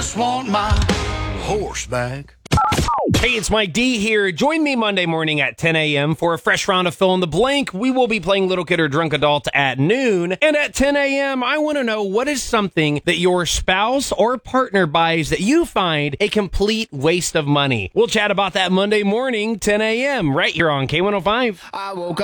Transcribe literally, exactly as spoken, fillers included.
Want my horse back. Hey, it's Mike D here. Join me Monday morning at ten a.m. for a fresh round of Fill in the Blank. We will be playing Little Kid or Drunk Adult at noon. And at ten a.m., I want to know what is something that your spouse or partner buys that you find a complete waste of money. We'll chat about that Monday morning, ten a.m. right here on K one oh five. I woke up.